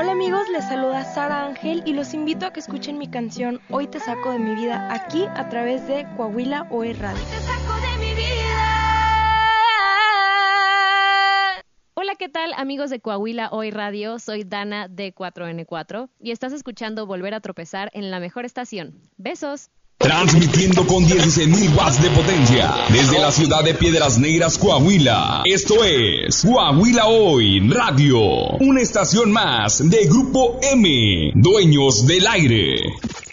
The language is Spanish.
Hola amigos, les saluda Sara Ángel y los invito a que escuchen mi canción Hoy te saco de mi vida aquí a través de Coahuila Hoy Radio. Hoy te saco de mi vida. Hola, ¿qué tal amigos de Coahuila Hoy Radio? Soy Dana de 4N4 y estás escuchando Volver a Tropezar en la mejor estación. ¡Besos! Transmitiendo con 16.000 watts de potencia desde la ciudad de Piedras Negras, Coahuila. Esto es Coahuila Hoy Radio, una estación más de Grupo M, dueños del aire.